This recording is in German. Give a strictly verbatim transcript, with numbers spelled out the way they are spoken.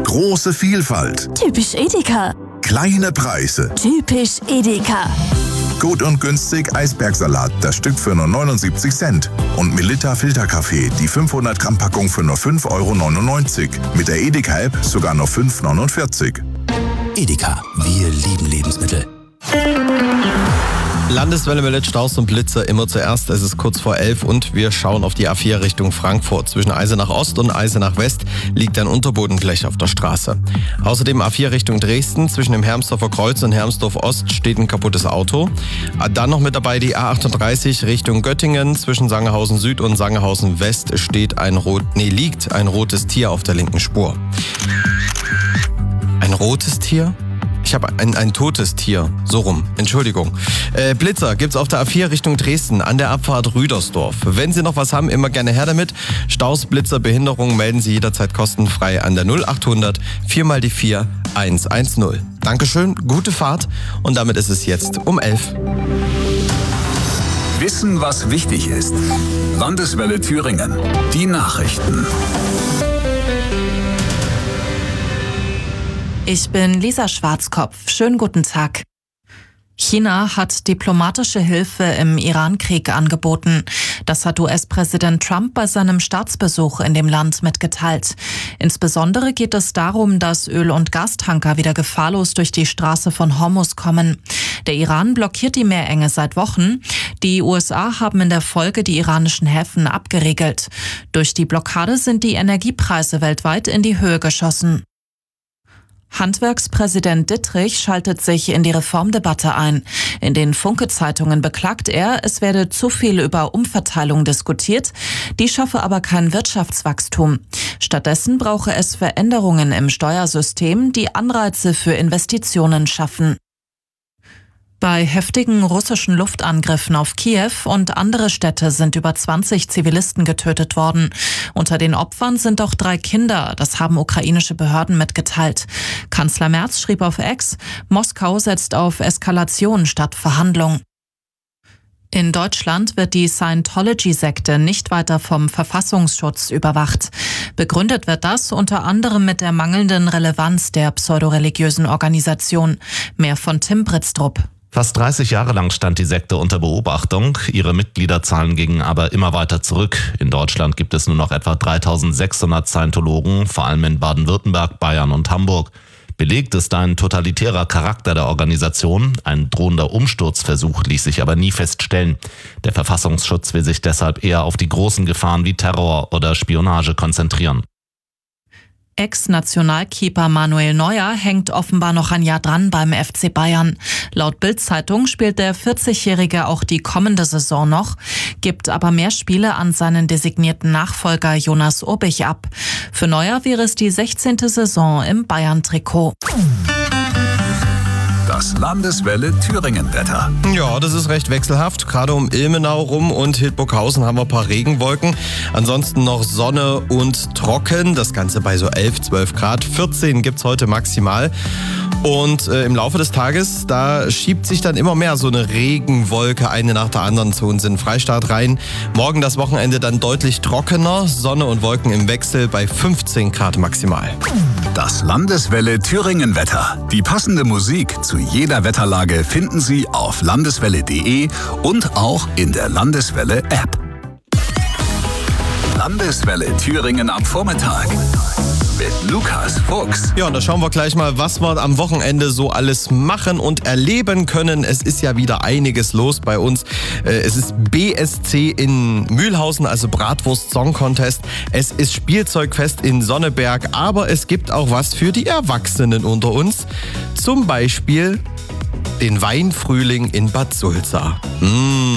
Große Vielfalt. Typisch Edeka. Kleine Preise. Typisch Edeka. Gut und günstig Eisbergsalat, das Stück für nur neunundsiebzig Cent. Und Melitta Filterkaffee, die fünfhundert Gramm Packung für nur fünf Euro neunundneunzig. Mit der Edeka-App sogar nur fünf Euro neunundvierzig. Edeka, wir lieben Lebensmittel. Landeswelle meldet Staus und Blitzer immer zuerst. Es ist kurz vor elf und wir schauen auf die A vier Richtung Frankfurt. Zwischen Eisenach Ost und Eisenach West liegt ein Unterbodenblech auf der Straße. Außerdem A vier Richtung Dresden. Zwischen dem Hermsdorfer Kreuz und Hermsdorf Ost steht ein kaputtes Auto. Dann noch mit dabei die A achtunddreißig Richtung Göttingen. Zwischen Sangerhausen Süd und Sangerhausen West steht ein rot, nee, liegt ein rotes Tier auf der linken Spur. Ein rotes Tier? Ich habe ein, ein totes Tier. So rum. Entschuldigung. Äh, Blitzer gibt's auf der A vier Richtung Dresden an der Abfahrt Rüdersdorf. Wenn Sie noch was haben, immer gerne her damit. Staus, Blitzer, Behinderung melden Sie jederzeit kostenfrei an der null achthundert vier mal die vier hundertzehn. Dankeschön, gute Fahrt und damit ist es jetzt um elf. Wissen, was wichtig ist. Landeswelle Thüringen. Die Nachrichten. Ich bin Lisa Schwarzkopf. Schönen guten Tag. China hat diplomatische Hilfe im Iran-Krieg angeboten. Das hat U S-Präsident Trump bei seinem Staatsbesuch in dem Land mitgeteilt. Insbesondere geht es darum, dass Öl- und Gastanker wieder gefahrlos durch die Straße von Hormuz kommen. Der Iran blockiert die Meerenge seit Wochen. Die U S A haben in der Folge die iranischen Häfen abgeriegelt. Durch die Blockade sind die Energiepreise weltweit in die Höhe geschossen. Handwerkspräsident Dittrich schaltet sich in die Reformdebatte ein. In den Funke-Zeitungen beklagt er, es werde zu viel über Umverteilung diskutiert, die schaffe aber kein Wirtschaftswachstum. Stattdessen brauche es Veränderungen im Steuersystem, die Anreize für Investitionen schaffen. Bei heftigen russischen Luftangriffen auf Kiew und andere Städte sind über zwanzig Zivilisten getötet worden. Unter den Opfern sind auch drei Kinder, das haben ukrainische Behörden mitgeteilt. Kanzler Merz schrieb auf X, Moskau setzt auf Eskalation statt Verhandlung. In Deutschland wird die Scientology-Sekte nicht weiter vom Verfassungsschutz überwacht. Begründet wird das unter anderem mit der mangelnden Relevanz der pseudoreligiösen Organisation. Mehr von Tim Britztrup. Fast dreißig Jahre lang stand die Sekte unter Beobachtung. Ihre Mitgliederzahlen gingen aber immer weiter zurück. In Deutschland gibt es nur noch etwa dreitausendsechshundert Scientologen, vor allem in Baden-Württemberg, Bayern und Hamburg. Belegt ist ein totalitärer Charakter der Organisation. Ein drohender Umsturzversuch ließ sich aber nie feststellen. Der Verfassungsschutz will sich deshalb eher auf die großen Gefahren wie Terror oder Spionage konzentrieren. Ex-Nationalkeeper Manuel Neuer hängt offenbar noch ein Jahr dran beim F C Bayern. Laut Bild-Zeitung spielt der vierzigjährige auch die kommende Saison noch, gibt aber mehr Spiele an seinen designierten Nachfolger Jonas Urbich ab. Für Neuer wäre es die sechzehnte Saison im Bayern-Trikot. Das Landeswelle Thüringen-Wetter. Ja, das ist recht wechselhaft. Gerade um Ilmenau rum und Hildburghausen haben wir ein paar Regenwolken. Ansonsten noch Sonne und trocken. Das Ganze bei so elf, zwölf Grad. vierzehn gibt's heute maximal. Und äh, im Laufe des Tages, da schiebt sich dann immer mehr so eine Regenwolke eine nach der anderen zu uns in den Freistaat rein. Morgen das Wochenende dann deutlich trockener. Sonne und Wolken im Wechsel bei fünfzehn Grad maximal. Das Landeswelle Thüringen-Wetter. Die passende Musik zu jeder Wetterlage finden Sie auf landeswelle punkt de und auch in der Landeswelle-App. Landeswelle Thüringen am Vormittag mit Lukas Fuchs. Ja, und da schauen wir gleich mal, was wir am Wochenende so alles machen und erleben können. Es ist ja wieder einiges los bei uns. Es ist B S C in Mühlhausen, also Bratwurst Song Contest. Es ist Spielzeugfest in Sonneberg, aber es gibt auch was für die Erwachsenen unter uns. Zum Beispiel den Weinfrühling in Bad Sulza. Mmh.